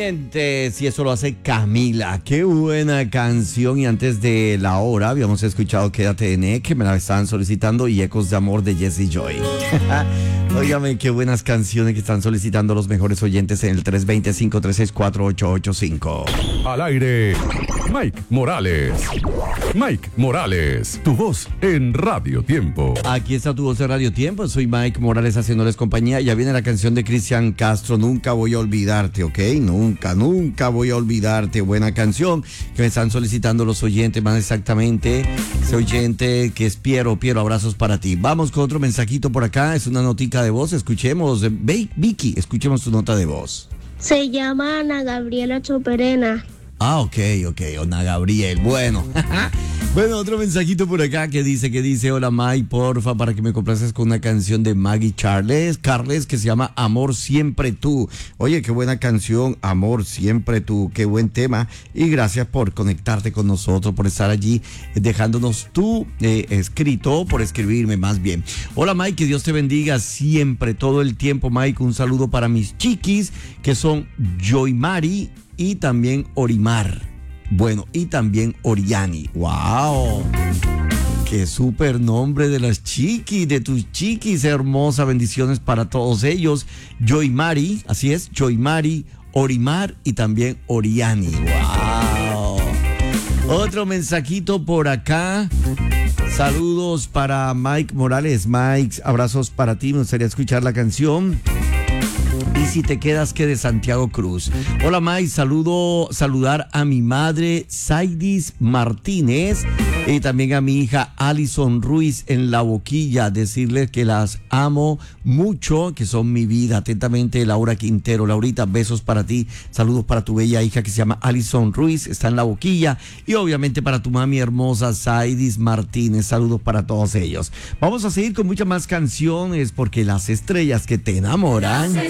Pendientes, y eso lo hace Camila. Qué buena canción. Y antes de la hora habíamos escuchado Quédate en que me la estaban solicitando, y Ecos de Amor de Jessie Joy. Óigame, qué buenas canciones que están solicitando los mejores oyentes en el 320-536-4885. Al aire, Mike Morales. Mike Morales, tu voz en Radio Tiempo. Aquí está tu voz de Radio Tiempo. Soy Mike Morales haciéndoles compañía. Ya viene la canción de Cristian Castro, Nunca voy a olvidarte, ¿ok? Nunca voy a olvidarte. Buena canción que me están solicitando los oyentes, más exactamente ese oyente que es Piero, abrazos para ti. Vamos con otro mensajito por acá. Es una notica de voz. Escuchemos, Vicky, escuchemos tu nota de voz. Se llama Ana Gabriela Choperena. Ah, ok, Ana Gabriel, bueno. Bueno, otro mensajito por acá que dice, hola Mike, porfa, para que me complaces con una canción de Maggie Carles, que se llama Amor Siempre Tú. Oye, qué buena canción, Amor Siempre Tú, qué buen tema, y gracias por conectarte con nosotros, por estar allí, dejándonos tu escrito, por escribirme más bien. Hola Mike, que Dios te bendiga siempre, todo el tiempo, Mike, un saludo para mis chiquis, que son Joymari y también Orimar. Bueno, y también Oriani. ¡Wow! ¡Qué súper nombre de las chiquis, de tus chiquis! Hermosa, bendiciones para todos ellos. Joymari, así es, Joymari, Orimar y también Oriani. ¡Wow! Otro mensajito por acá. Saludos para Mike Morales. Mike, abrazos para ti. Me gustaría escuchar la canción Y si te quedas, que de Santiago Cruz. Hola Mike, saludar a mi madre Saidis Martínez y también a mi hija Alison Ruiz en La Boquilla, decirles que las amo mucho, que son mi vida. Atentamente, Laura Quintero. Laurita, besos para ti, saludos para tu bella hija que se llama Alison Ruiz, está en La Boquilla, y obviamente para tu mami hermosa Saidis Martínez, saludos para todos ellos. Vamos a seguir con muchas más canciones, porque las estrellas que te enamoran